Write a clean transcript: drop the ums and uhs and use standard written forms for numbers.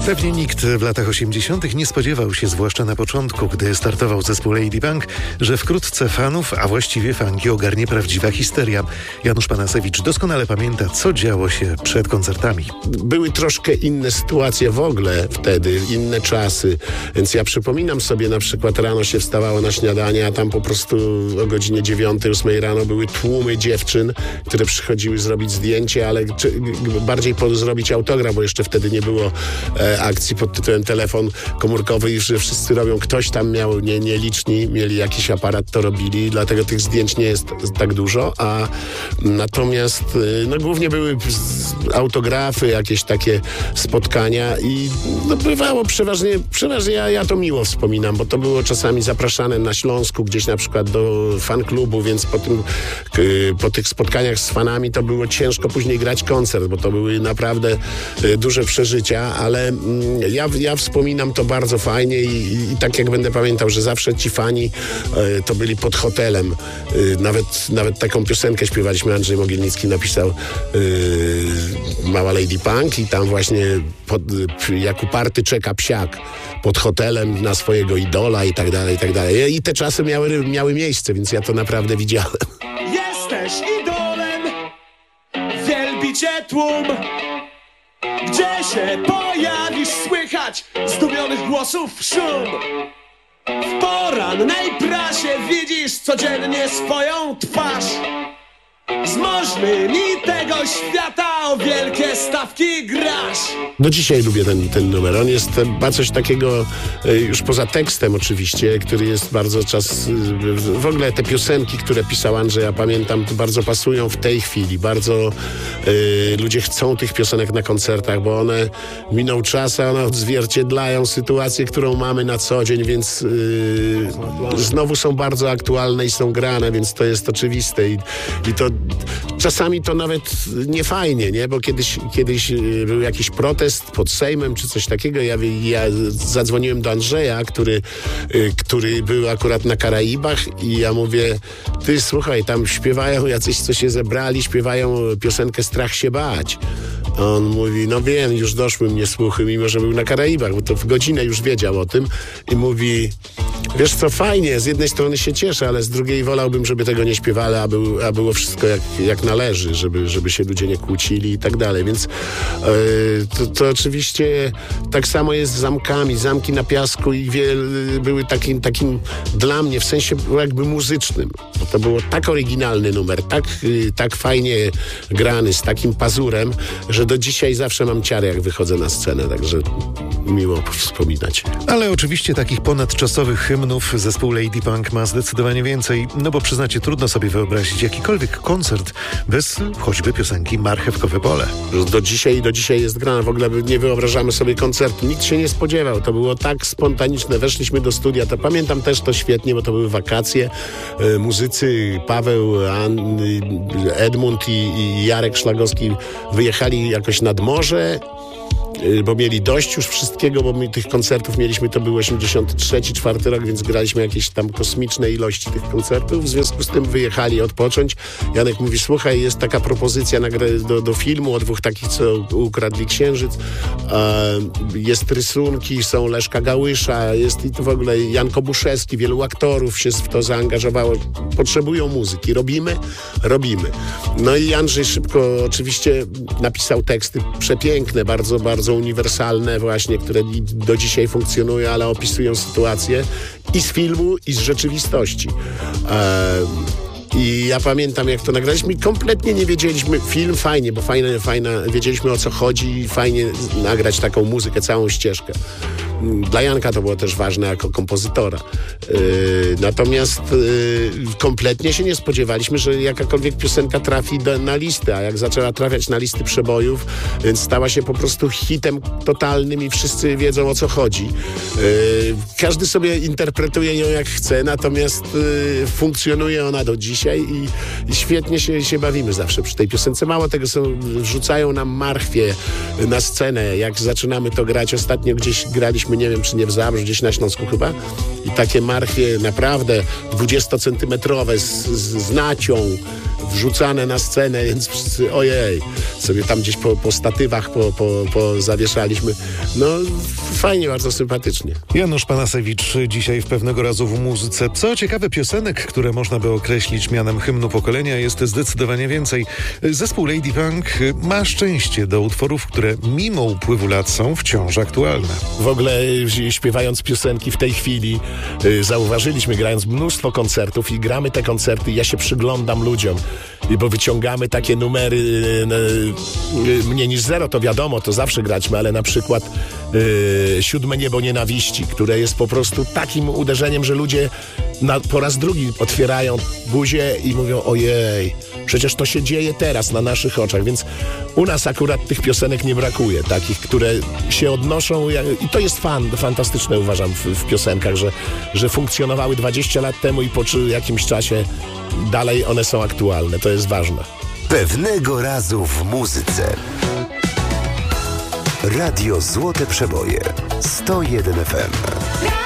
Pewnie nikt w latach 80. nie spodziewał się, zwłaszcza na początku, gdy startował zespół Ladypunk, że wkrótce fanów, a właściwie fanki, ogarnie prawdziwa histeria. Janusz Panasewicz doskonale pamięta, co działo się przed koncertami. Były troszkę inne sytuacje w ogóle wtedy, inne czasy, więc ja przypominam sobie, na przykład rano się wstawało na śniadanie, a tam po prostu o godzinie 9, 8 rano były tłumy dziewczyn, które przychodziły zrobić zdjęcie, ale bardziej zrobić autograf, bo jeszcze wtedy nie było akcji pod tytułem telefon komórkowy i że wszyscy robią. Ktoś tam miał, nieliczni mieli jakiś aparat, to robili, dlatego tych zdjęć nie jest tak dużo, a natomiast głównie były autografy, jakieś takie spotkania i bywało przeważnie ja to miło wspominam, bo to było czasami zapraszane na Śląsku gdzieś na przykład do fanklubu, więc po tych spotkaniach z fanami to było ciężko później grać koncert, bo to były naprawdę duże przeżycia, ale ja wspominam to bardzo fajnie i tak jak będę pamiętał, że zawsze ci fani to byli pod hotelem. Nawet taką piosenkę śpiewaliśmy, Andrzej Mogielnicki napisał Mała Ladypunk i tam właśnie jak uparty czeka psiak pod hotelem na swojego idola i tak dalej, i tak dalej. I te czasy miały miejsce, więc ja to naprawdę widziałem. Jesteś idolem, wielbi cię tłum. Gdzie się pojawisz, słychać zdumionych głosów szum. W porannej prasie widzisz codziennie swoją twarz. Z możnymi tego świata o wielkie stawki grasz. Do dzisiaj lubię ten numer. On jest coś takiego, już poza tekstem oczywiście, który jest bardzo w ogóle te piosenki, które pisał Andrzej, ja pamiętam, bardzo pasują w tej chwili. Bardzo ludzie chcą tych piosenek na koncertach, bo one minął czas, a one odzwierciedlają sytuację, którą mamy na co dzień, więc znowu są bardzo aktualne i są grane, więc to jest oczywiste i to czasami to nawet nie fajnie, nie? Bo kiedyś był jakiś protest pod Sejmem czy coś takiego. Ja zadzwoniłem do Andrzeja, który był akurat na Karaibach i ja mówię, ty słuchaj, tam śpiewają jacyś, co się zebrali, śpiewają piosenkę Strach się bać. A on mówi, no wiem, już doszły mnie słuchy, mimo że był na Karaibach, bo to w godzinę już wiedział o tym i mówi, wiesz co, fajnie, z jednej strony się cieszę, ale z drugiej wolałbym, żeby tego nie śpiewali, a było wszystko jak należy, żeby się ludzie nie kłócili i tak dalej, więc to oczywiście tak samo jest z zamkami. Zamki na piasku i były takim dla mnie, w sensie jakby muzycznym, bo to było tak oryginalny numer, tak fajnie grany, z takim pazurem, że do dzisiaj zawsze mam ciary, jak wychodzę na scenę, także miło wspominać. Ale oczywiście takich ponadczasowych hymnów zespół Ladypunk ma zdecydowanie więcej, no bo przyznacie, trudno sobie wyobrazić jakikolwiek koncert bez choćby piosenki Marchewkowe Pole. Do dzisiaj jest grana, w ogóle nie wyobrażamy sobie koncertu, nikt się nie spodziewał, to było tak spontaniczne, weszliśmy do studia, to pamiętam też to świetnie, bo to były wakacje, muzycy Paweł, Edmund i Jarek Szlagowski wyjechali jakoś nad morze, bo mieli dość już wszystkiego, bo my tych koncertów mieliśmy, to był 83-4 rok, więc graliśmy jakieś tam kosmiczne ilości tych koncertów, w związku z tym wyjechali odpocząć. Janek mówi, słuchaj, jest taka propozycja do filmu o dwóch takich, co ukradli księżyc, jest rysunki, są Leszka Gałysza, jest w ogóle Jan Kobuszewski, wielu aktorów się w to zaangażowało, potrzebują muzyki, robimy. No i Andrzej szybko oczywiście napisał teksty przepiękne, bardzo, bardzo uniwersalne właśnie, które do dzisiaj funkcjonują, ale opisują sytuację i z filmu, i z rzeczywistości. I ja pamiętam, jak to nagraliśmy i kompletnie nie wiedzieliśmy, film fajnie, bo fajna, wiedzieliśmy, o co chodzi i fajnie nagrać taką muzykę, całą ścieżkę. Dla Janka to było też ważne jako kompozytora. Natomiast kompletnie się nie spodziewaliśmy, że jakakolwiek piosenka trafi na listy, a jak zaczęła trafiać na listy przebojów, więc stała się po prostu hitem totalnym i wszyscy wiedzą, o co chodzi. Każdy sobie interpretuje ją jak chce, natomiast funkcjonuje ona do dzisiaj i świetnie się bawimy zawsze przy tej piosence. Mało tego, wrzucają nam marchwie na scenę, jak zaczynamy to grać. Ostatnio gdzieś graliśmy, nie wiem, czy nie w Zabrzu, gdzieś na Śląsku chyba, i takie marchwie naprawdę 20-centymetrowe z nacią wrzucane na scenę, więc wszyscy, ojej, sobie tam gdzieś po statywach zawieszaliśmy. No fajnie, bardzo sympatycznie. Janusz Panasewicz dzisiaj w Pewnego razu w muzyce. Co ciekawe, piosenek, które można by określić mianem hymnu pokolenia, jest zdecydowanie więcej. Zespół Lady Punk ma szczęście do utworów, które mimo upływu lat są wciąż aktualne. W ogóle śpiewając piosenki w tej chwili zauważyliśmy, grając mnóstwo koncertów i gramy te koncerty, ja się przyglądam ludziom, bo wyciągamy takie numery mniej niż zero, to wiadomo, to zawsze graliśmy, ale na przykład Siódme niebo nienawiści, które jest po prostu takim uderzeniem, że ludzie po raz drugi otwierają buzię i mówią, ojej, przecież to się dzieje teraz na naszych oczach, więc u nas akurat tych piosenek nie brakuje, takich, które się odnoszą i to jest fantastyczne, uważam, w piosenkach, że funkcjonowały 20 lat temu i po jakimś czasie dalej one są aktualne, to jest ważne. Pewnego razu w muzyce. Radio Złote Przeboje 101 FM.